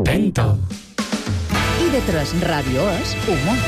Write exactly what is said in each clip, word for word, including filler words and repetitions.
Dental. I de tres Ràdio és humor.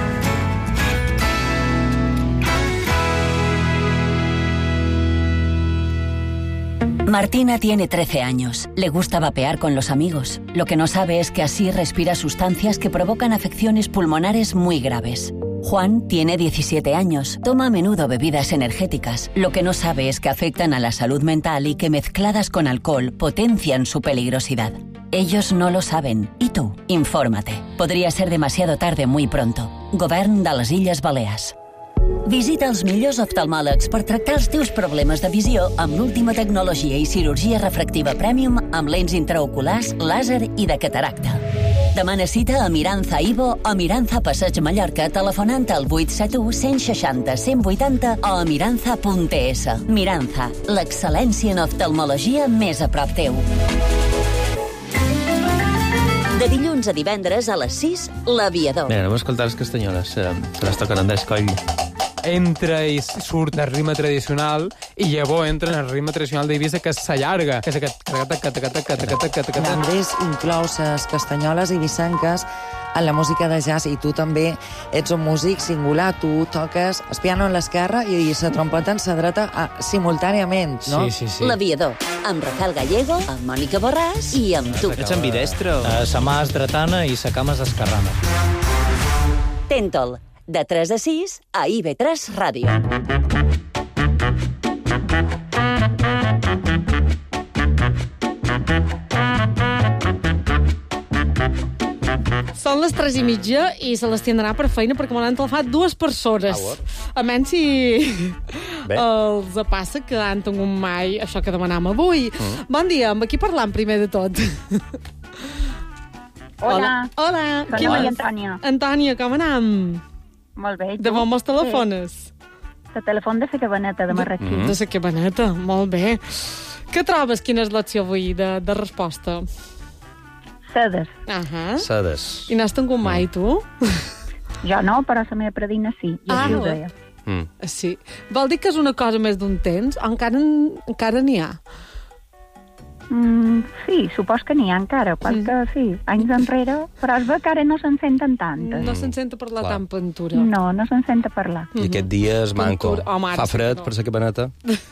Martina tiene trece años. Le gusta vapear con los amigos. Lo que no sabe es que así respira sustancias que provocan afecciones pulmonares muy graves. Juan tiene diecisiete años. Toma a menudo bebidas energéticas. Lo que no sabe es que afectan a la salud mental y que mezcladas con alcohol potencian su peligrosidad. Ellos no lo saben. ¿Y tú? Infórmate. Podría ser demasiado tarde muy pronto. Govern de les Illes Balears. Visita els millors oftalmòlegs per tractar els teus problemes de visió amb l'última tecnologia i cirurgia refractiva Premium amb lents intraoculars, làser i de cataracta. Demana cita a Miranza Ivo o Miranza Passeig Mallorca telefonant al vuit set u, cent seixanta, cent vuitanta o a miranza punt es. Miranza, l'excel·lència en oftalmologia més a prop teu. De dilluns a divendres a les sis, L'Aviador. Mira, anem a escoltar les castanyoles. Se les toquen en d'escoll. Entra i surt el ritme tradicional i llavors entra en el ritme tradicional d'Eivissa, que s'allarga, que és aquest... Andrés inclou les castanyoles eivissenques en la música de jazz, i tu també ets un músic singular. Tu toques el piano en l'esquerra i la trompeta en la dreta simultàniament, no? Sí, sí, sí. L'Aviador, amb Rafael Gallego, amb Mònica Borràs i amb tu. Ets ambidestre? Uh, sa mà és dretana i sa cama és esquerrana. Tentol, de tres a sis, a I V tres Ràdio. Són les tres i mitja i se les tindrà per feina perquè m'han telefat dues persones. A menys si Bé. els passa que han tingut mai això que demanam avui. Mm. Bon dia, amb qui parlam primer de tot? Hola. Hola. Soc Qui Maria és? Antònia. Antònia, com anam? Molt bé. De on mos telefones? Sí. El telèfon de la Cabaneta, de Marratxí. Mm. De la Cabaneta, molt bé. Què trobes? Quina és l'opció avui de, de resposta? Sedes. Ahà. Sedes. I n'has tingut mai, tu? Jo no, però la meva predina sí. I Ah. així ho deia. Mm. Sí. Vol dir que és una cosa més d'un temps? O encara, encara n'hi ha? Mm, sí, supos que n'hi ha encara, perquè mm. sí, anys enrere, però es ve que ara no se'n senten tantes. No se'n senta parlar Clar. tant pentura. No, no se'n senta parlar. I aquest dia és manco. Pintura. Home, ara Fa sí fred que no. per la cabaneta?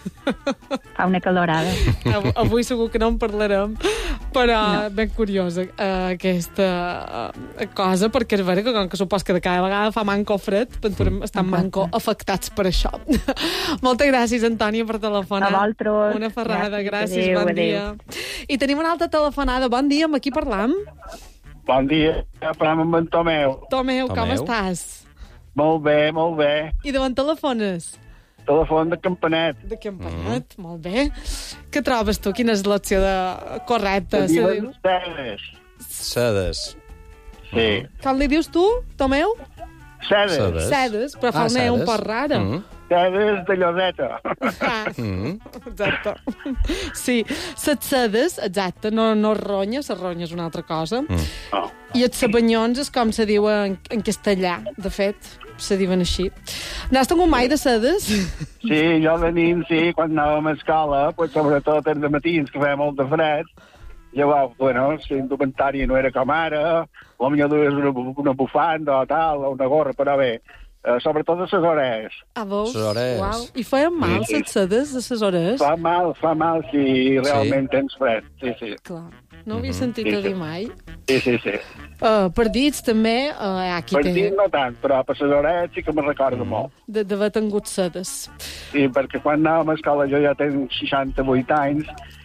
Fa una calorada. Av- Avui segur que no en parlarem, però No. ben curiosa uh, aquesta uh, cosa, perquè és vera que com que supos que de cada vegada fa manco fred, penturem, estan manco afectats per això. Moltes gràcies, Antònia, per telefonar. A vosaltres. Una ferrada, gràcies, Gràcies, adéu, bon adéu. dia. I tenim una altra telefonada. Bon dia, amb qui parlam? Bon dia, parlam amb en Tomeu. Tomeu, com Tomeu. estàs? Molt bé, molt bé. I d'on telefones? Telèfon de Campanet. De Campanet, mm. molt bé. Què trobes tu? Quina és l'opció de... correcta? Que Se diuen diu? Sedes. Sedes. Sí. Com li dius tu, Tomeu? Sedes. Sedes. Sedes, però fa Ah, una E un sedes. poc rara. Mm. Sedes de Lloseta. Ah, Mm. exacte. Sí, les sedes, exacte, no, no ronya, la ronya és una altra cosa. Mm. No. I els sabanyons és com se diu en, en castellà, de fet, se diuen així. N'has tingut mai de sedes? Sí, jo de nin, sí, quan anàvem a escola, pues, sobretot els matins, que feia molt de fred, llavors, bueno, si indumentària no era com ara, o millor dues una, una bufanda o tal, o una gorra, però bé, eh, sobretot a les orelles. Ah, veus? Les orelles. Uau. I feien mal, Sí. les sedes, de les orelles? Fa mal, fa mal si realment tens fred. Sí, sí. Clar, no havia sentit Sí, a dir sí. mai. Sí, sí, sí. Uh, per dits, també, uh, hi ha qui Per té dir no tant, però per les orelles sí que me'n recordo molt. de- d'haver tingut sedes. Sí, perquè quan anàvem a escola, jo ja tenc seixanta-vuit anys,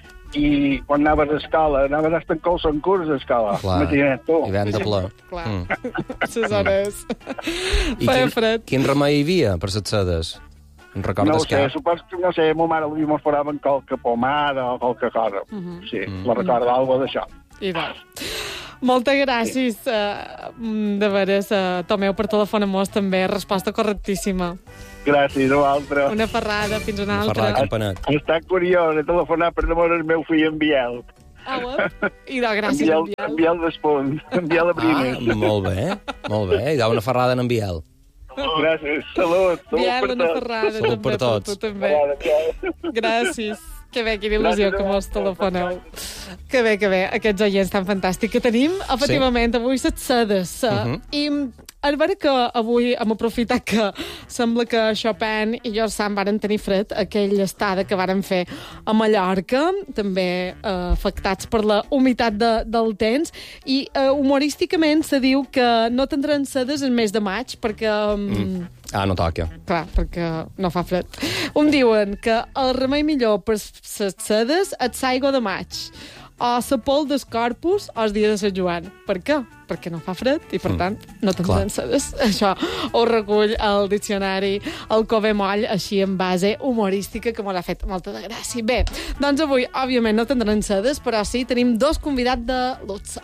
i quan anaves a escola, anaves a estar en son curs a escola. Clar. Imagina't tu. Hivern de ple. Clar, Mm. les hores. I Feia quin, fred. quin remei hi havia per les sedes? En No recordes ho sé, cap? supos que, no sé, ma mare li mos posaven qualque pomada o qualque cosa. Mhm. Sí, la recordo, alguna d'això. I doncs. Moltes gràcies, uh, de veres, uh, Tomeu, per telefonar-nos també. Resposta correctíssima. Gràcies a vosaltres. Una ferrada, fins una Ferrada altra. Campanet. Està curiós, he telefonat per demanar el meu fill en Biel. Ah, bé. I de gràcies, En Biel, en Biel. en Biel d'Espunt, en Biel a primer. Ah, molt bé, molt bé. Hi ha una ferrada en Biel. Gràcies, salut. Salut Biel, per una tots. ferrada Salut també per tots. tu també. Gràcies. Que bé, quina il·lusió que mos telefoneu. Que bé, que bé, aquests oients tan fantàstics que tenim. Efectivament, sí. Avui set sedes. Uh -huh. I és vera que avui hem aprofitat que sembla que Chopin i George Sand varen tenir fred aquella estada que varen fer a Mallorca, també eh, afectats per la humitat de, del temps, i eh, humorísticament se diu que no tindran sedes el mes de maig perquè... Mm. Ah, no toca. Clar, perquè no fa fred. Em diuen que el remei millor per les sedes és l'aigua de maig, o la pol del Corpus o el dia de Sant Joan. Per què? Perquè no fa fred i, per tant, no tindran sedes. Això ho recull el diccionari el Cove Moll, així en base humorística, que m'ha fet molta de gràcia. Bé, doncs avui, òbviament, no tindran sedes, però sí, tenim dos convidats de luxe.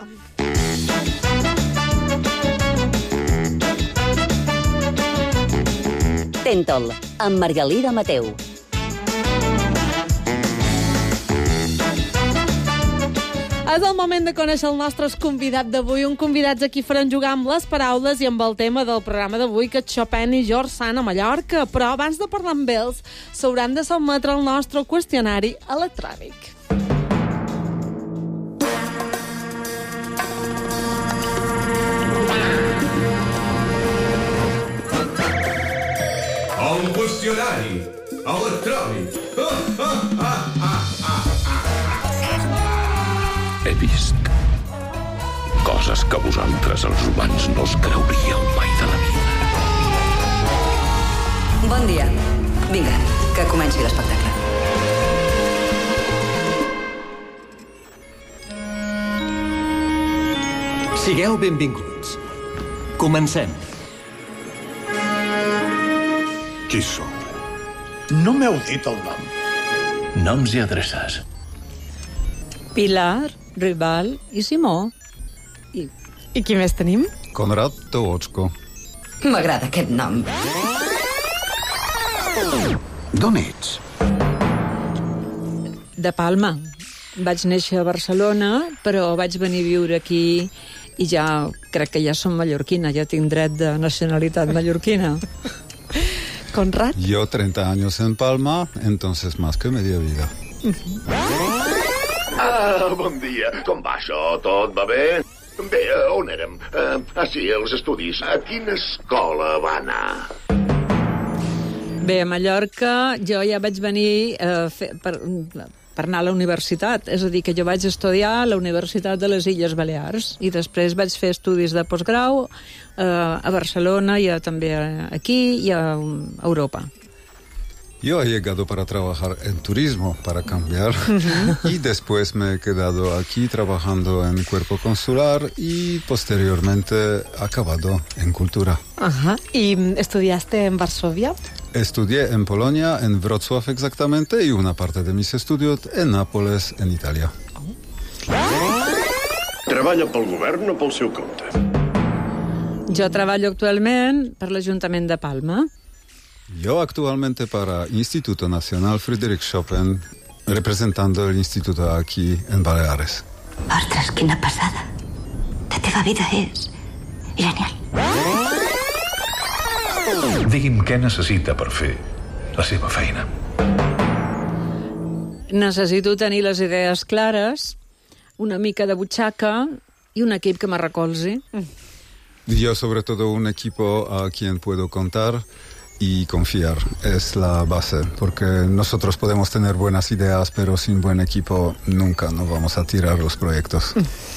Tentol, amb Margalida Mateu. És el moment de conèixer el nostre convidat d'avui, un convidats a qui faran jugar amb les paraules i amb el tema del programa d'avui, que és Chopin i George Sand a Mallorca. Però abans de parlar amb ells, s'hauran de sotmetre al nostre qüestionari electrònic. El qüestionari electrònic. He vist coses que vosaltres, els humans, no us creuríeu mai de la vida. Bon dia. Vinga, que comenci l'espectacle. Sigueu benvinguts. Comencem. Qui sou? No m'heu dit el nom. Noms i adreces. Pilar, Rival i Simó. I, I qui més tenim? Konrad Towoczko. M'agrada aquest nom. D'on ets? De Palma. Vaig néixer a Barcelona, però vaig venir a viure aquí i ja crec que ja som mallorquina, ja tinc dret de nacionalitat mallorquina. Conrad? Yo treinta años en Palma, entonces más que media vida. Ah, bon dia. Com va això? Tot va bé? Bé, on érem? Uh, ah, sí, els estudis. A quina escola va anar? Bé, a Mallorca jo ja vaig venir uh, fer, per, per anar a la universitat. És a dir, que jo vaig estudiar a la Universitat de les Illes Balears i després vaig fer estudis de postgrau uh, a Barcelona i a, també aquí i a Europa. Yo he llegado para trabajar en turismo, para cambiar, uh-huh. y después me he quedado aquí trabajando en cuerpo consular y posteriormente acabado en cultura. Ajá. ¿Y estudiaste en Varsovia? Estudié en Polonia, en Wrocław exactamente, y una parte de mis estudios en Nápoles, en Italia. Oh. Treballa pel govern o pel seu compte? Jo treballo actualment per l'Ajuntament de Palma. Yo actualmente para Instituto Nacional Frédéric Chopin, representando el instituto aquí en Baleares. Ostres, quina passada. La teva vida és genial. Digui'm què necessita per fer la seva feina. Necessito tenir les idees clares, una mica de butxaca i un equip que me recolzi. Yo sobre todo un equipo a quien puedo contar y confiar es la base, porque nosotros podemos tener buenas ideas, pero sin buen equipo nunca nos vamos a tirar los proyectos.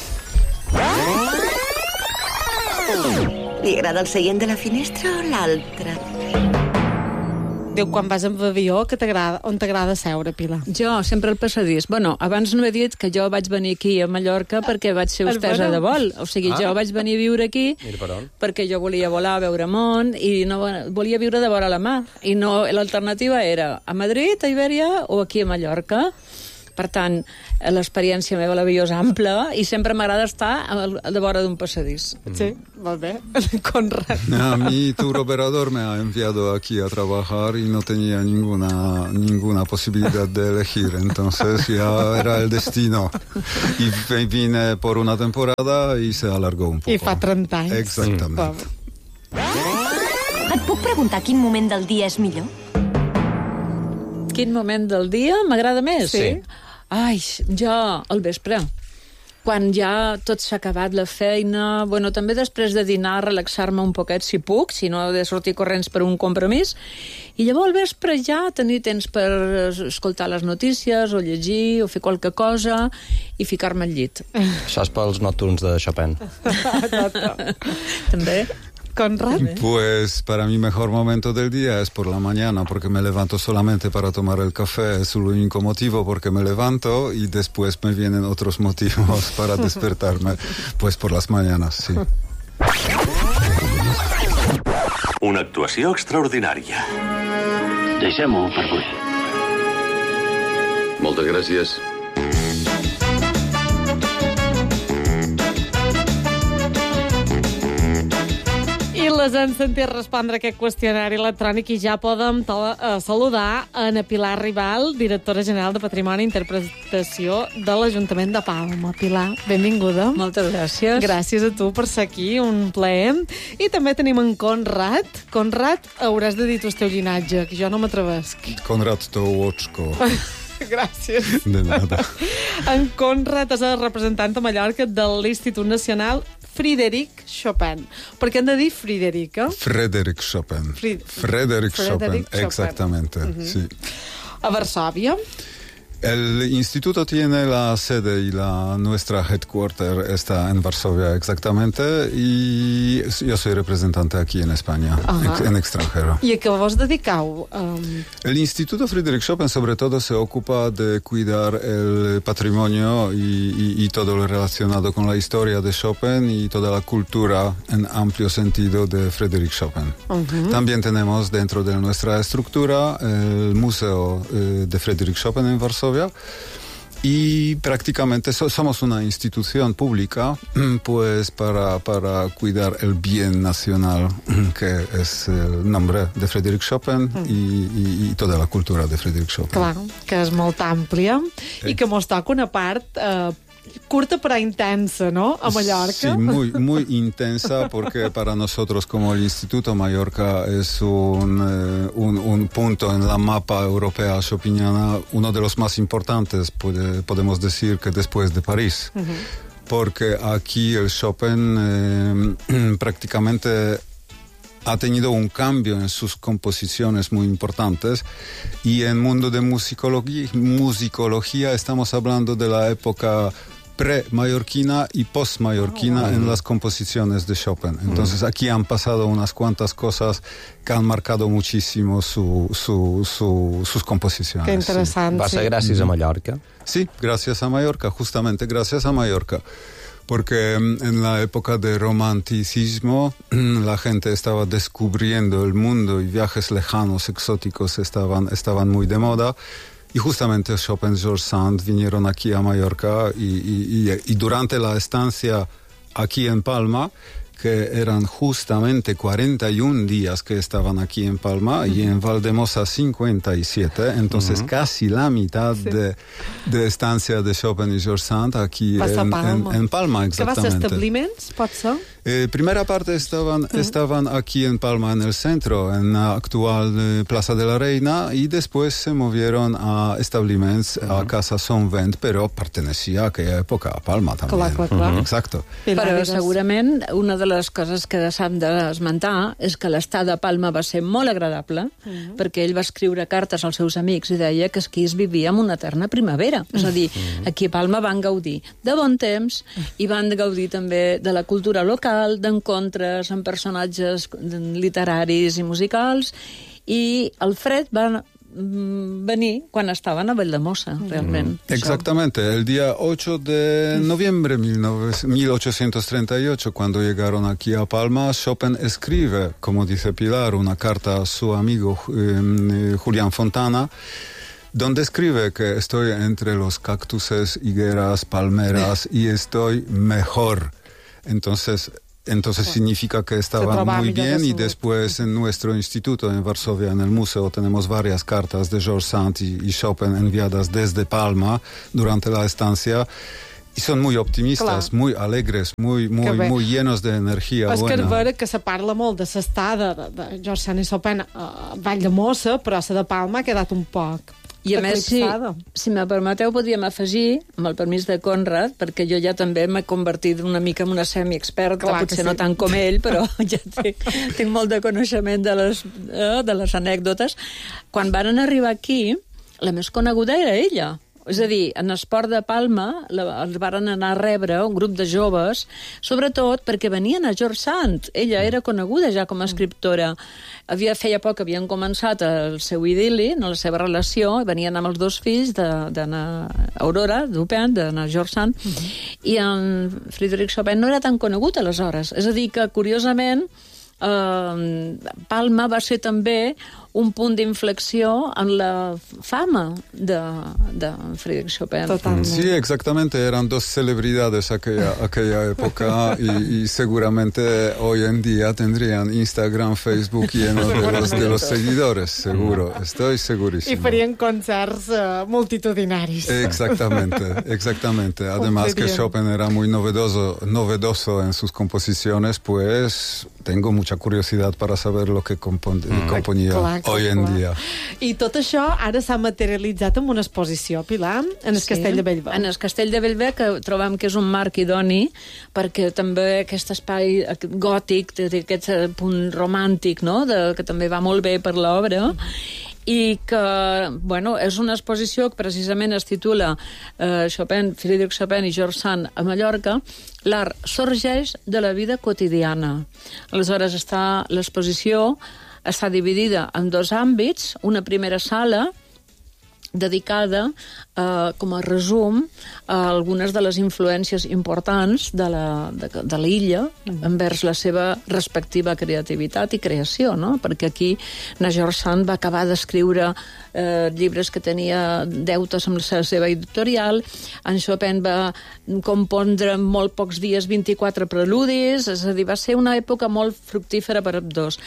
Li agrada el seient de la finestra o l'altre? Diu, quan vas amb avió, que t'agrada, on t'agrada seure, Pilar? Jo, sempre al passadís. Bueno, abans no he dit que jo vaig venir aquí a Mallorca perquè vaig ser hostessa de vol. O sigui, ah. jo vaig venir a viure aquí per perquè jo volia volar a veure món i no volia viure de vora la mà. I no, l'alternativa era a Madrid, a Ibèria o aquí a Mallorca. Per tant, l'experiència meva a l'avió és ampla i sempre m'agrada estar a la vora d'un passadís. Sí, molt bé. Conrad. A mí tour operador me ha enviado aquí a trabajar y no tenía ninguna, ninguna posibilidad de elegir, entonces ya era el destino. Y vine por una temporada y se alargó un poco. I fa trenta anys. Exactament. Et puc preguntar quin moment del dia és millor? Quin moment del dia m'agrada més? Sí. Ai, jo, al vespre. Quan ja tot s'ha acabat la feina, bueno, també després de dinar relaxar-me un poquet si puc, si no he de sortir corrents per un compromís, i llavors al vespre ja tenir temps per escoltar les notícies o llegir o fer qualque cosa i ficar-me al llit. Això és pels nocturns de Chopin. També. Conrad. Pues para mi mejor momento del día es por la mañana, porque me levanto solamente para tomar el café. Es el único motivo porque me levanto y después me vienen otros motivos para despertarme. Pues por las mañanas, sí. Una actuació extraordinària. Deixem-ho per avui. Moltes gràcies. I les han sentit respondre a aquest qüestionari electrònic i ja podem uh, saludar a Ana Pilar Rival, directora general de Patrimoni i Interpretació de l'Ajuntament de Palma. Pilar, benvinguda. Moltes gràcies. Gràcies a tu per ser aquí, un plaer. I també tenim en Conrad. Conrad, hauràs de dir tu el teu llinatge, que jo no m'atrevesc. Conrad Tołoczko. Gràcies. De nada. En Conrad és el representant a Mallorca de l'Institut Nacional Frédéric Chopin. Per què hem de dir Frédéric, eh? Frédéric Chopin. Fri- Frédéric Chopin, Frédéric Chopin. exactamente, Uh-huh. sí. A Varsovia. El instituto tiene la sede y la nuestra headquarter está en Varsovia exactamente y yo soy representante aquí en España, Ajá. ex- en extranjero. I a què vos dediqueu? Um, El Instituto Frédéric Chopin sobre todo se ocupa de cuidar el patrimonio y, y- y todo lo relacionado con la historia de Chopin y toda la cultura en amplio sentido de Frédéric Chopin. uh-huh. También tenemos dentro de nuestra estructura el Museo eh, de Frédéric Chopin en Varsovia y prácticamente so- somos una institución pública pues para, para cuidar el bien nacional que es el nombre de Frédéric Chopin y, y- y toda la cultura de Frédéric Chopin. Clar, que és molt àmplia i que mos toca una part eh, curta però intensa, ¿no? A Mallorca. Sí, muy, muy intensa porque para nosotros como el Instituto Mallorca es un, eh, un, un punto en la mapa europea chopiniana, uno de los más importantes, puede- podemos decir que después de París. Porque aquí el Chopin eh, prácticamente ha tenido un cambio en sus composiciones muy importantes y en mundo de musicología, musicología estamos hablando de la época pre-mallorquina y post-mallorquina en las composiciones de Chopin. Entonces aquí han pasado unas cuantas cosas que han marcado muchísimo su, su, su- sus composiciones. Qué interesante. Va ser gràcies a Mallorca. Sí, gracias a Mallorca, justamente gracias a Mallorca. Porque mm, en la época de romanticismo la gente estaba descubriendo el mundo y viajes lejanos, exóticos estaban, estaban muy de moda. Y justamente Chopin y George Sand vinieron aquí a Mallorca y, y- y- y durante la estancia aquí en Palma, que eran justamente cuarenta y un días que estaban aquí en Palma y en Valdemosa cincuenta y siete, entonces Ujú. casi la mitad Sí. de, de estancia de Chopin y George Sand aquí Va ser en, Palma. en- en Palma, Que va ser exactamente. establiments, pot ser? Eh, primera parte estaban, estaban aquí en Palma, en el centro, en la actual eh, Plaza de la Reina, y después se movieron a establiments, a Casa Sonvent, pero pertenecía a aquella época a Palma también. Clar, clar, clar. Ujú. Exacto. Però segurament una de les coses que s'han d'esmentar és que l'estada a Palma va ser molt agradable, perquè ell va escriure cartes als seus amics i deia que aquí es vivia amb una eterna primavera. És a dir, aquí a Palma van gaudir de bon temps i van gaudir també de la cultura local, d'encontres amb personatges literaris i musicals, i el fred va mm, venir quan estaven a Valldemossa, realment. Exactamente, el día ocho de noviembre de mil ochocientos treinta y ocho, cuando llegaron aquí a Palma, Chopin escribe, como dice Pilar, una carta a su amigo eh, Julián Fontana, donde escribe que estoy entre los cactuses, higueras, palmeras y estoy mejor. Entonces, entonces significa que estaban trobava muy millor de bien y salut. después en nuestro instituto en Varsovia, en el museo, tenemos varias cartas de George Sand y, y Chopin enviadas desde Palma durante la estancia. Y son muy optimistas, Clar. muy alegres, muy, Que muy, bé. muy llenos de energía És que és buena. vera que se parla molt de l'estada de, de George Sand i Chopin a Valldemossa, però la de Palma ha quedat un poc I a més, si, si me permeteu, podríem afegir, amb el permís de Conrad, perquè jo ja també m'he convertit una mica en una semi-experta, Clar potser sí. no tant com ell, però ja tinc, tinc molt de coneixement de les, eh, de les anècdotes. Quan van arribar aquí, la més coneguda era ella. És a dir, en Esport de Palma la, els van anar a rebre un grup de joves, sobretot perquè venien a George Sand. Ella era coneguda ja com a escriptora. Havia, feia poc havien començat el seu idil·li, no, la seva relació, i venien amb els dos fills d'anar a Aurora, Dupin, d'anar a George Sand, uh -huh. i en Frédéric Chopin no era tan conegut aleshores. És a dir, que curiosament eh, Palma va ser també un punt d'inflexió en la fama de, de Frédéric Chopin. Totalmente. Sí, exactamente. Eran dos celebridades aquella, aquella época y, y seguramente hoy en día tendrían Instagram, Facebook lleno de los, de los seguidores, seguro. Estoy segurísimo. I farien concerts uh, multitudinaris. Exactamente, exactamente. Además que Chopin era muy novedoso, novedoso en sus composiciones, pues tengo mucha curiosidad para saber lo que compon mm. componía. Clar, hoy en dia. I tot això ara s'ha materialitzat en una exposició, Pilar, en el sí, Castell de Bellver. En el Castell de Bellver, que trobem que és un marc idoni, perquè també aquest espai gòtic, aquest punt romàntic, no?, de, que també va molt bé per l'obra, i que, bueno, és una exposició que precisament es titula eh, Chopin, Frédéric Chopin i George Sand a Mallorca. L'art sorgeix de la vida quotidiana. Aleshores, està l'exposició està dividida en dos àmbits, una primera sala dedicada eh, com a resum a algunes de les influències importants de la, de, de l'illa mm. envers la seva respectiva creativitat i creació, no? Perquè aquí na George Sand va acabar d'escriure eh, llibres que tenia deutes amb la seva editorial, en Chopin va compondre en molt pocs dies vint-i-quatre preludis, és a dir, va ser una època molt fructífera per ambdós.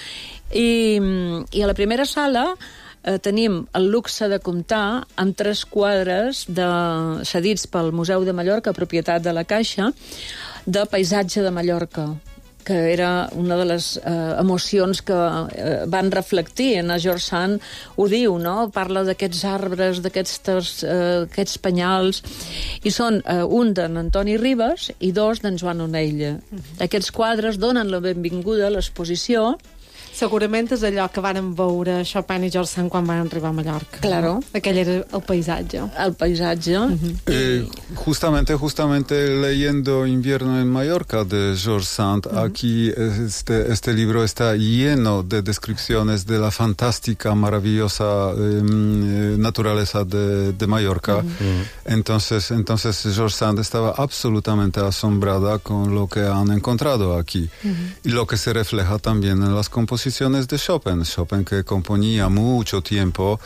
I, i a la primera sala eh, tenim el luxe de comptar amb tres quadres de, cedits pel Museu de Mallorca, propietat de la Caixa, de paisatge de Mallorca, que era una de les eh, emocions que eh, van reflectir. En George Sand ho diu, no? Parla d'aquests arbres, d'aquests eh, aquests penyals, i són eh, un d'en Antoni Ribes i dos d'en Joan Onella. Uh-huh. Aquests quadres donen la benvinguda a l'exposició. Segurament és allò que varen veure Chopin i George Sand quan van arribar a Mallorca. Claro. ¿no? Aquell era el paisatge. El paisatge. Uh-huh. eh, justamente, justamente leyendo Invierno en Mallorca de George Sand, uh-huh. aquí este, este libro está lleno de descripciones de la fantástica, maravillosa eh, naturaleza de, de Mallorca. Uh-huh. Entonces, entonces George Sand estaba absolutamente asombrada con lo que han encontrado aquí. Uh-huh. Y lo que se refleja también en las composiciones de Chopin. Chopin, que componía mucho tiempo,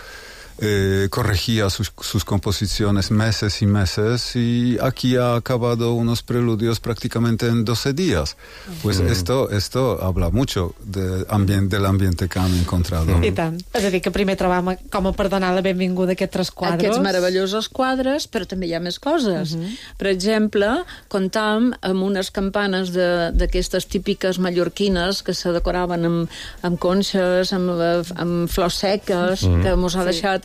eh, corregía sus, sus composiciones meses y meses, y aquí ha acabado unos preludios prácticamente en doce días. Pues mm. esto, esto habla mucho de ambient, del ambiente que han encontrado. I tant. És a dir, que primer trobam com a per donar la benvinguda a aquests tres quadres. Aquests meravellosos quadres, però també hi ha més coses. Uh-huh. Per exemple, comptam amb unes campanes d'aquestes típiques mallorquines que se decoraven amb, amb conxes, amb, amb flors seques, uh-huh. que mos ha deixat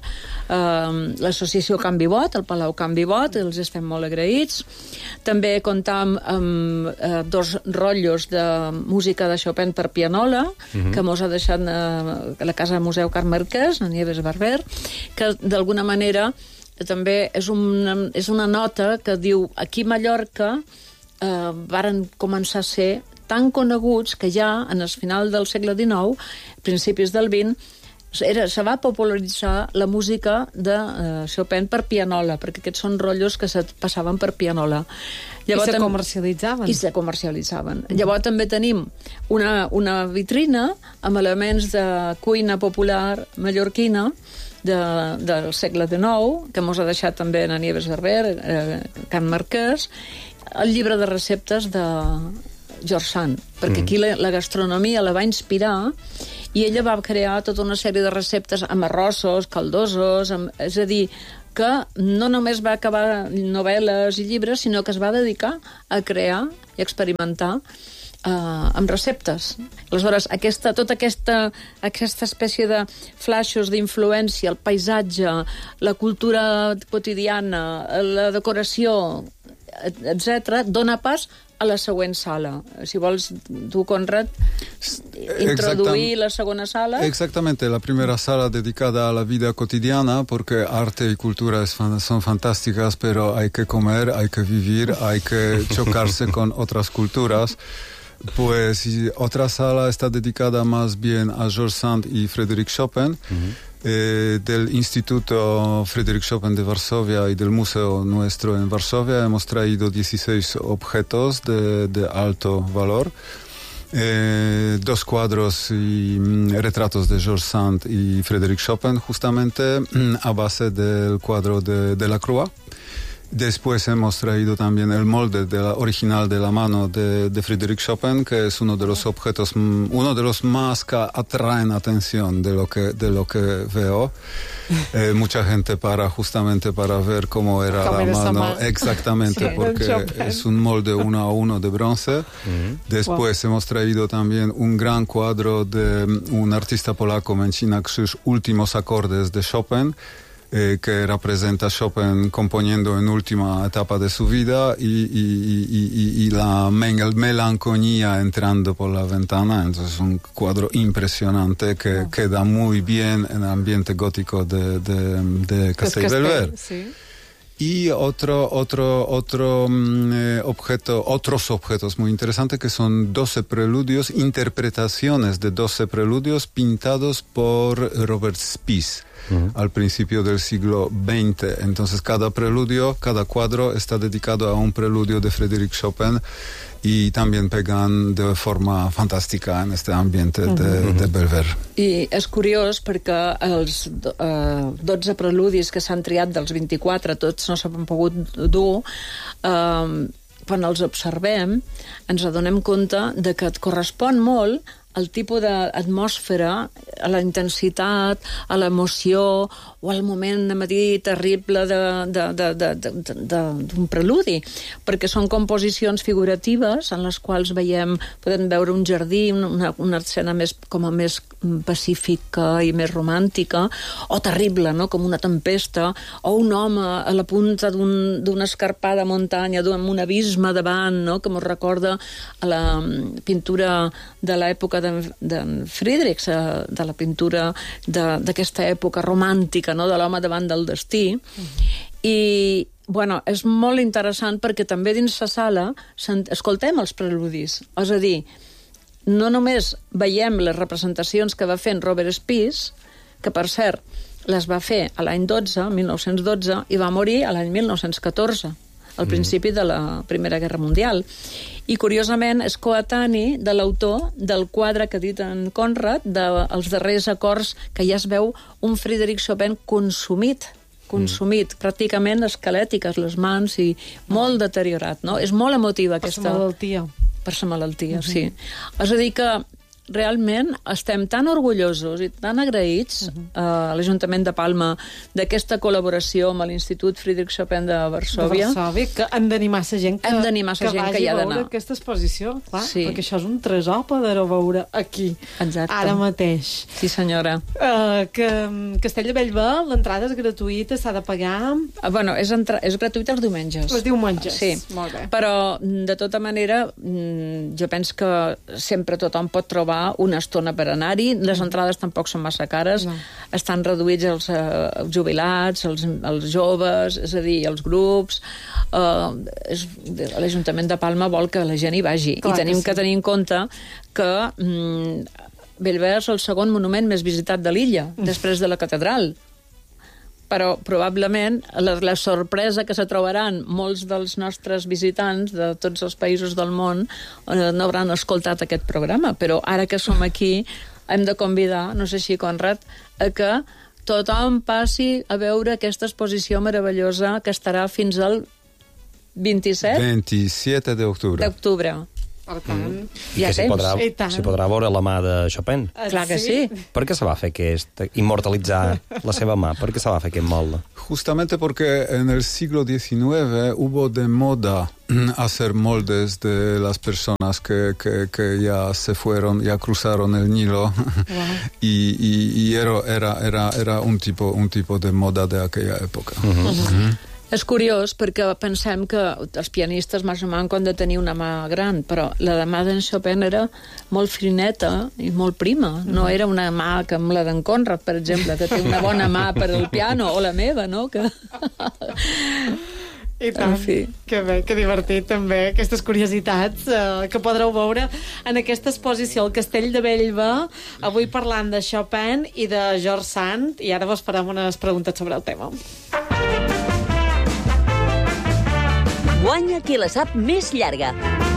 Uh, l'associació Can Vivot, el Palau Can Vivot, els estem molt agraïts. També comptam amb uh, dos rotllos de música de Chopin per pianola, uh-huh. que mos ha deixat uh, la Casa Museu Carme Marquès, a Nieves Barber, que d'alguna manera també és una, és una nota que diu aquí a Mallorca uh, varen començar a ser tan coneguts que ja en el final del segle dinou, principis del vint, Era, se va popularitzar la música de uh, Chopin per pianola, perquè aquests són rotllos que se passaven per pianola. Llavors, I se comercialitzaven. I se comercialitzaven. Mm. Llavors també tenim una, una vitrina amb elements de cuina popular mallorquina de, del segle dinou, que mos ha deixat també en Nieves Barber, eh, Can Marquès, el llibre de receptes de George Sand, perquè aquí la, la gastronomia la va inspirar i ella va crear tota una sèrie de receptes amb arrossos, caldosos, amb, és a dir, que no només va acabar novel·les i llibres, sinó que es va dedicar a crear i experimentar. Uh, amb receptes. Aleshores, aquesta, tota aquesta, aquesta espècie de flaixos d'influència, el paisatge, la cultura quotidiana, la decoració, etcètera, dona pas a la següent sala. Si vols, tu, Conrad, introduir la segona sala. Exactamente, la primera sala dedicada a la vida cotidiana, porque arte y cultura es, son fantásticas, pero hay que comer, hay que vivir, hay que chocarse con otras culturas. Pues y otra sala está dedicada más bien a George Sand y Frédéric Chopin, uh-huh. eh, del Instituto Frédéric Chopin de Varsovia y del Museo Nuestro en Varsovia. Hemos traído dieciséis objetos de, de alto valor, eh, dos cuadros y mm, retratos de George Sand y Frédéric Chopin, justamente mm, a base del cuadro de, de la Croix. Después hemos traído también el molde de la, original de la mano de, de Frédéric Chopin, que es uno de los objetos, uno de los más que atraen atención de lo que, de lo que veo. Eh, mucha gente para justamente para ver cómo era ¿Cómo la era mano. mano. Exactamente, sí, porque es un molde uno a uno de bronce. Uh-huh. Después wow. hemos traído también un gran cuadro de un artista polaco, Mencina Krzyż, Últimos acordes de Chopin, Eh, que representa a Chopin componiendo en última etapa de su vida y, y, y, y, y la melancolía entrando por la ventana. Entonces un cuadro impresionante que oh. queda muy bien en el ambiente gótico de, de, de Castellbell. Sí. Y otro, otro, otro eh, objeto, otros objetos muy interesantes que son doce preludios, interpretaciones de doce preludios pintados por Robert Spies. Uh-huh. Al principio del siglo veinte. Entonces cada preludio, cada cuadro está dedicado a un preludio de Frédéric Chopin y también pegan de forma fantàstica en este ambiente uh-huh. de, de Belver. I és curiós perquè els uh, dotze preludis que s'han triat dels vint-i-quatre, tots no s'han pogut dur, uh, quan els observem ens adonem compte de que et correspon molt el tipus d'atmosfera, a la intensitat, a l'emoció o al moment de matí terrible d'un preludi, perquè són composicions figuratives en les quals veiem, podem veure un jardí, una, una escena més, com a més pacífica i més romàntica, o terrible, no? Com una tempesta, o un home a la punta d'una un, escarpada muntanya, amb un abisme davant, no? Que ens recorda a la pintura de l'època d'en Friedrich, de la pintura d'aquesta època romàntica, no? De l'home davant del destí. I, bueno, és molt interessant perquè també dins la sala escoltem els preludis. És a dir, no només veiem les representacions que va fent Robert Spies, que per cert les va fer a l'any dotze, mil nou-cents dotze, i va morir a l'any mil nou-cents catorze, al principi de la Primera Guerra Mundial. I, curiosament, és coetani de l'autor del quadre que ha dit en Conrad, dels darrers acords, que ja es veu un Frédéric Chopin consumit, consumit, mm. pràcticament esquelètiques les mans i molt deteriorat, no? És molt emotiva aquesta... Per la malaltia. Per la malaltia, uh-huh. sí. És a dir que realment estem tan orgullosos i tan agraïts uh-huh. a l'Ajuntament de Palma d'aquesta col·laboració amb l'Institut Friedrich Chopin de Varsovia. De Varsovia, que hem d'animar la gent que, hem d'animar que gent vagi que hi ha a veure d'anar. Aquesta exposició, clar, sí. perquè això és un tresor poder-ho veure aquí, exacte. Ara mateix. Sí, senyora. Uh, que Castell de Bellver, l'entrada és gratuïta, s'ha de pagar... Uh, bueno, és, entra... és gratuïta els diumenges. Els diumenges, sí. Molt bé. Però, de tota manera, jo penso que sempre tothom pot trobar una estona per anar-hi. Les entrades tampoc són massa cares. No. Estan reduïts els, uh, els jubilats, els, els joves, és a dir, els grups. Uh, és, l'Ajuntament de Palma vol que la gent hi vagi. Clar I tenim que, sí. que tenir en compte que mm, Bellver és el segon monument més visitat de l'illa, mm. després de la catedral. Però probablement la, la sorpresa que se trobaran molts dels nostres visitants de tots els països del món eh, no hauran escoltat aquest programa, però ara que som aquí hem de convidar, no sé si Conrad, a que tothom passi a veure aquesta exposició meravellosa que estarà fins al vint-i-set veintisiete de octubre. D'octubre. Per tant, mm. I que s'hi podrà, s'hi podrà veure la mà de Chopin. Clar que sí. Per què se va fer aquest, immortalitzar la seva mà? Per què se va fer aquest molde? Justamente porque en el siglo diecinueve hubo de moda hacer moldes de las personas que, que, que ya se fueron, ya cruzaron el Nilo. Wow. y, y, y era, era, era, era un, tipo, un tipo de moda de aquella época. Uh-huh. Uh-huh. És curiós perquè pensem que els pianistes més o menys han de tenir una mà gran, però la de mà d'en Chopin era molt fineta i molt prima. No era una mà com la d'en Conrad, per exemple, que té una bona mà per al piano, o la meva, no? Que... I tant, que bé, que divertit també, aquestes curiositats eh, que podreu veure en aquesta exposició al Castell de Bellver, avui parlant de Chopin i de George Sand, i ara vos farem unes preguntes sobre el tema. Guanya qui la sap més llarga.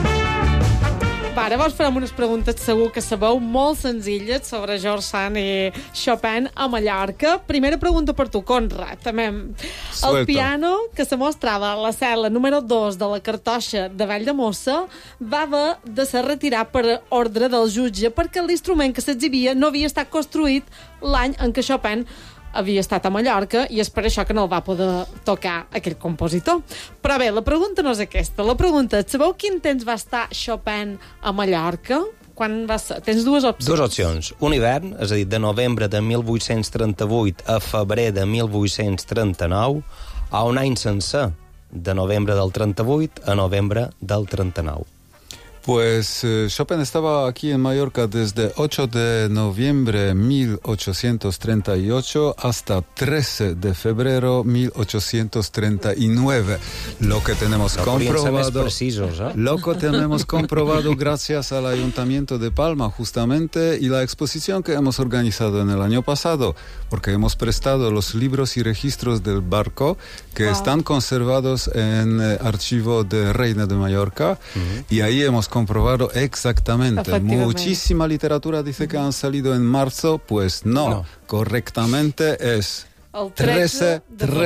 Va, ara vos farem unes preguntes segur que sabeu molt senzilles sobre George Sand i Chopin a Mallorca. Primera pregunta per tu, Conrad. També. El piano que se mostrava a la cel·la número dos de la cartoixa de Valldemossa va haver de ser retirat per ordre del jutge perquè l'instrument que s'exhibia no havia estat construït l'any en què Chopin havia estat a Mallorca i és per això que no el va poder tocar aquell compositor. Però bé, la pregunta no és aquesta. La pregunta és, sabeu quin temps va estar Chopin a Mallorca? Quan va ser? Tens dues opcions. Dues opcions. Un hivern, és a dir, de novembre de mil vuit-cents trenta-vuit a febrer de mil vuit-cents trenta-nou, a un any sencer, de novembre del trenta-vuit a novembre del trenta-nou. Pues eh, Chopin estaba aquí en Mallorca desde ocho de noviembre de mil ochocientos treinta y ocho hasta trece de febrero de mil ochocientos treinta y nueve. Lo que tenemos no comprobado, precisos, ¿eh? Lo que tenemos comprobado gracias al Ayuntamiento de Palma justamente y la exposición que hemos organizado en el año pasado, porque hemos prestado los libros y registros del barco que wow. están conservados en el archivo de Reina de Mallorca uh-huh. y ahí hemos comprobado exactamente. Muchísima literatura dice que han salido en marzo, pues no, no. correctamente es trece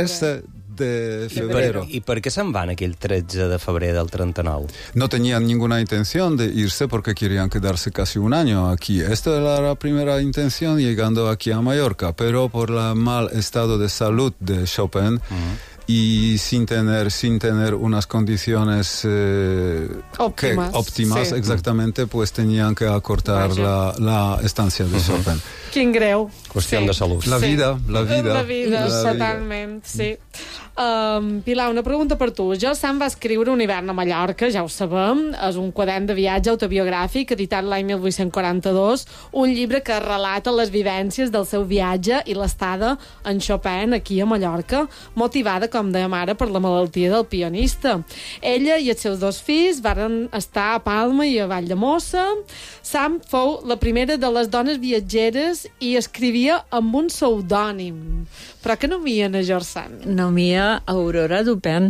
de febrero. ¿Y por qué se van aquel trece de febrero del treinta-nou? No tenían ninguna intención de irse porque querían quedarse casi un año aquí. Esta era la primera intención llegando aquí a Mallorca, pero por el mal estado de salud de Chopin, uh-huh. y sin tener sin tener unas condiciones eh, óptimas, que, óptimas sí. exactamente, pues tenían que acortar la, la estancia de uh-huh. Chopin. Quin greu. Qüestió sí. de salut. La vida, sí. la vida. La vida, la totalment, vida. Sí. Um, Pilar, una pregunta per tu. George Sand va escriure Un hivern a Mallorca, ja ho sabem, és un quadern de viatge autobiogràfic editat l'any mil vuit-cents quaranta-dos, un llibre que relata les vivències del seu viatge i l'estada en Chopin aquí a Mallorca, motivada, com dèiem ara, per la malaltia del pianista. Ella i els seus dos fills varen estar a Palma i a Valldemossa. Sand fou la primera de les dones viatgeres i escrivia amb un pseudònim. Però que no mia a George Sand? No mia Aurora Dupin.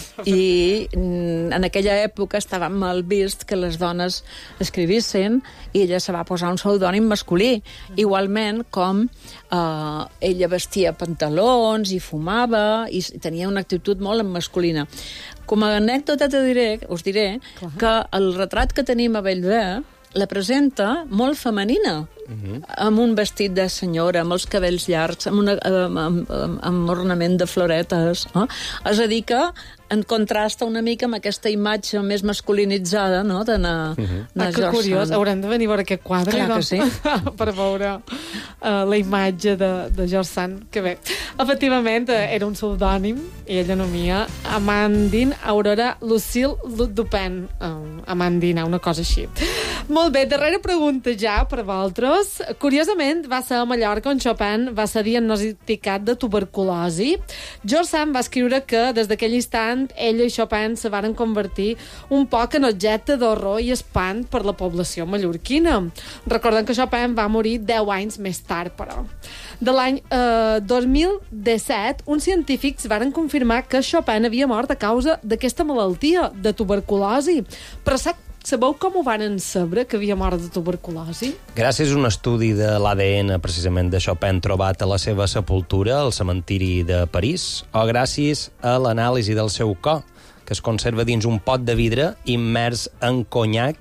I en aquella època estava mal vist que les dones escrivissin i ella se va posar un pseudònim masculí, igualment com eh, ella vestia pantalons i fumava i tenia una actitud molt masculina. Com a anècdota te diré, us diré Clar. que el retrat que tenim a Bellver la presenta molt femenina, uh-huh. amb un vestit de senyora, amb els cabells llargs, amb, una, amb, amb, amb ornament de floretes. Eh? És a dir que en contrasta una mica amb aquesta imatge més masculinitzada, no?, de na, uh-huh. na ah, que curiós, haurem de venir a veure aquest quadre. Clar que sí. Per veure uh, la imatge de, de George Sand, que bé. Efectivament, era un pseudònim, i ella nomia Amandine Aurora Lucille Dupin. Uh, Amandina, una cosa així. Molt bé, darrera pregunta ja per vosaltres. Curiosament, va ser a Mallorca on Chopin va ser diagnosticat de tuberculosi. George Sand va escriure que des d'aquell instant ella i Chopin se varen convertir un poc en objecte d'horror i espant per la població mallorquina. Recordem que Chopin va morir deu anys més tard, però. De l'any eh, dos mil disset, uns científics varen confirmar que Chopin havia mort a causa d'aquesta malaltia, de tuberculosi. Però sap Sabeu com ho van saber que havia mort de tuberculosi? Gràcies a un estudi de l'A D N, precisament, de Chopin trobat a la seva sepultura, al cementiri de París, o gràcies a l'anàlisi del seu cor, que es conserva dins un pot de vidre immers en conyac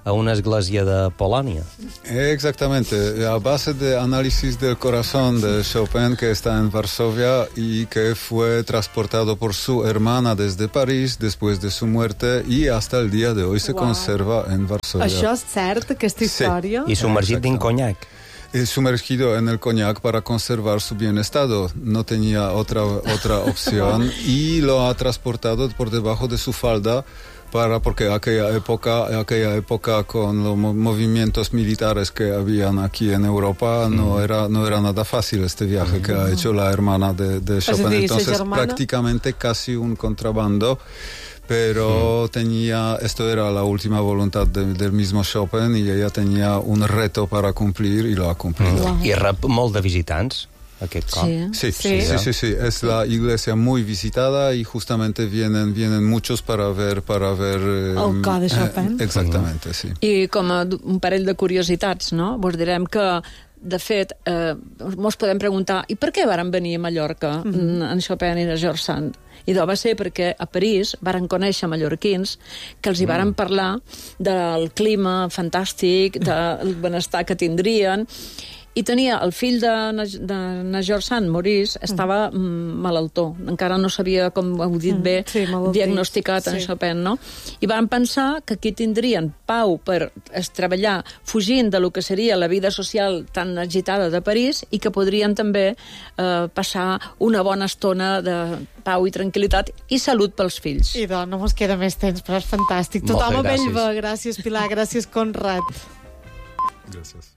a una església de Polònia. Exactamente, a base de análisis del corazón de Chopin, que está en Varsovia y que fue transportado por su hermana desde París después de su muerte y hasta el día de hoy se wow. conserva en Varsovia. Això és cert, aquesta història? Sí. I submergit en conyac. Sumergido en el coñac para conservar su buen estado. No tenía otra, otra opción y lo ha transportado por debajo de su falda para, porque aquella época, aquella época con los movimientos militares que habían aquí en Europa mm. no era, no era nada fácil este viaje mm. que ha hecho la hermana de, de Chopin. Entonces prácticamente casi un contrabando. Pero sí. tenía, esto era la última voluntad de, del mismo Chopin y ella tenía un reto para cumplir y lo ha cumplido. Wow. I rep molt de visitants, aquest cop. Sí. Sí, sí, sí, sí, sí. Es la iglesia muy visitada y justamente vienen, vienen muchos para ver... Para ver eh, el cor de Chopin. Eh, exactamente, sí. I com a un parell de curiositats, no? Vos direm que de fet, eh, mos podem preguntar i per què varen venir a Mallorca mm-hmm. en Chopin i de George Sand? I va ser perquè a París varen conèixer mallorquins que els hi varen parlar del clima fantàstic, del benestar que tindrien. I tenia el fill de, de, de George Sand, Maurice, estava mm, malaltó. Encara no sabia, com heu dit bé, mm, sí, diagnosticat en sí. Chopin, no? I van pensar que aquí tindrien pau per treballar fugint de lo que seria la vida social tan agitada de París i que podrien també eh, passar una bona estona de pau i tranquil·litat i salut pels fills. I doncs, no mos queda més temps, però és fantàstic. Tothom a Bellva. Gràcies, Pilar. Gràcies, Conrad. Gràcies.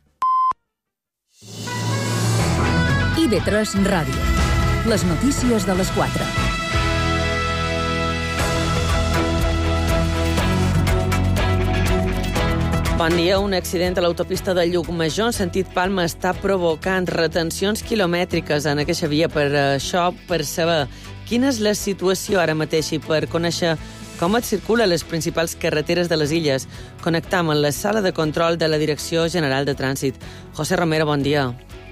I ve tres Ràdio. Les notícies de les quatre. Bon dia. Un accident a l'autopista de Llucmajor en sentit Palma està provocant retencions quilomètriques en aquesta via. Per això, per saber quina és la situació ara mateix i per conèixer com et circula les principals carreteres de les illes, connectam amb la sala de control de la Direcció General de Trànsit. José Romero, bon dia.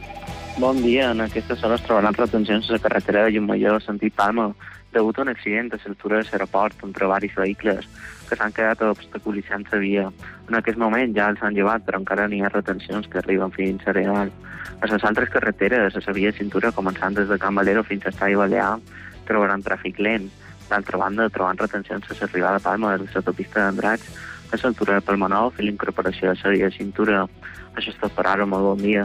Bon dia. En aquestes hores trobaran retencions a la carretera de Llucmajor, sentit Palma, degut a un accident a l'altura de l'aeroport entre varis vehicles que s'han quedat obstaculitzant la via. En aquest moment ja els han llevat, però encara n'hi ha retencions que arriben fins a Real. A les altres carreteres, a la via de cintura, començant des de Can Valero fins a Estadi Balear, trobaran tràfic lent. D'altra banda, trobant retencions a l'arribada a Palma de l'autopista d'Andratx, a l'altura de Palmanol, fins a la incorporació de la via de cintura. Això és tot per ara. Molt bon dia.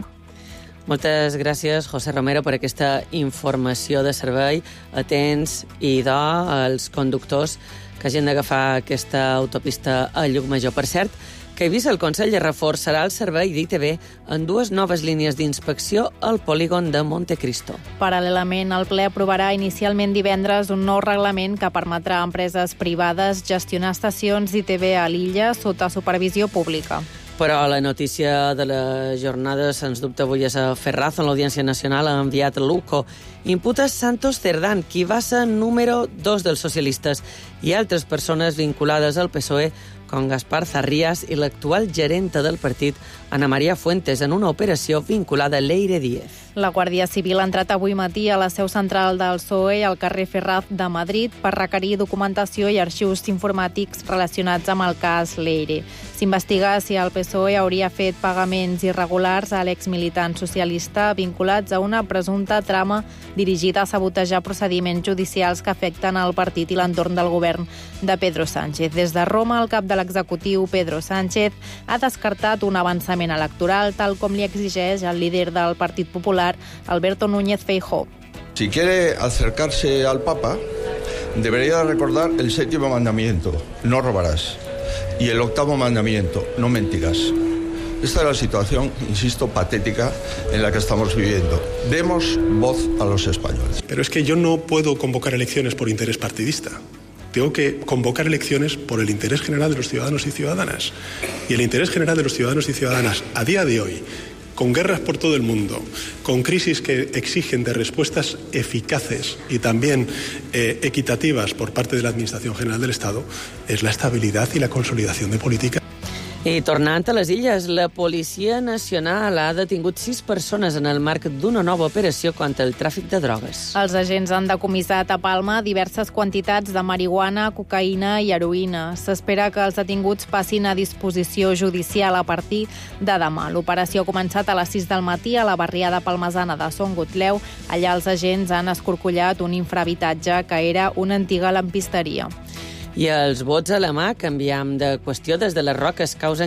Moltes gràcies, José Romero, per aquesta informació de servei. Atents i do als conductors que hagin d'agafar aquesta autopista a Llucmajor. Per cert, que he vist el Consell reforçarà el servei d'I T V en dues noves línies d'inspecció al polígon de Montecristo. Paral·lelament, el ple aprovarà inicialment divendres un nou reglament que permetrà a empreses privades gestionar estacions d'I T V a l'illa sota supervisió pública. Però la notícia de la jornada, sens dubte, avui és a Ferraz, on l'Audiència Nacional ha enviat l'U C O. Imputa Santos Cerdán, qui va ser número dos dels socialistes, i altres persones vinculades al P S O E, com Gaspar Zarrías i l'actual gerenta del partit, Ana María Fuentes, en una operació vinculada a Leire Díez. La Guàrdia Civil ha entrat avui matí a la seu central del P S O E al carrer Ferraz de Madrid per requerir documentació i arxius informàtics relacionats amb el cas Leire. S'investiga si el P S O E hauria fet pagaments irregulars a l'exmilitant socialista vinculats a una presumpta trama dirigida a sabotejar procediments judicials que afecten el partit i l'entorn del govern de Pedro Sánchez. Des de Roma, el cap de l'executiu, Pedro Sánchez, ha descartat un avançament electoral tal com li exigeix el líder del Partit Popular, Alberto Núñez Feijóo. Si quiere acercarse al Papa, debería recordar el séptimo mandamiento, no robarás, y el octavo mandamiento, no mentirás. Esta es la situación, insisto, patética en la que estamos viviendo. Demos voz a los españoles. Pero es que yo no puedo convocar elecciones por interés partidista. Tengo que convocar elecciones por el interés general de los ciudadanos y ciudadanas. Y el interés general de los ciudadanos y ciudadanas a día de hoy, con guerras por todo el mundo, con crisis que exigen de respuestas eficaces y también eh, equitativas por parte de la Administración General del Estado, es la estabilidad y la consolidación de políticas. I tornant a les illes, la Policia Nacional ha detingut sis persones en el marc d'una nova operació contra el tràfic de drogues. Els agents han decomissat a Palma diverses quantitats de marihuana, cocaïna i heroïna. S'espera que els detinguts passin a disposició judicial a partir de demà. L'operació ha començat a les sis del matí a la barriada palmesana de Son Gotleu. Allà els agents han escorcollat un infrahabitatge que era una antiga lampisteria. I els vots a la mà, canviam de qüestió, des de les Roques causen